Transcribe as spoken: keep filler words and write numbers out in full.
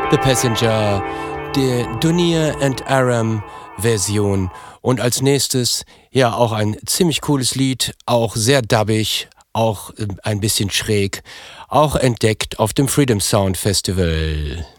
The Passenger, die Dunia and Aram Version. Und als nächstes, ja, auch ein ziemlich cooles Lied, auch sehr dubbig, auch ein bisschen schräg, auch entdeckt auf dem Freedom Sound Festival.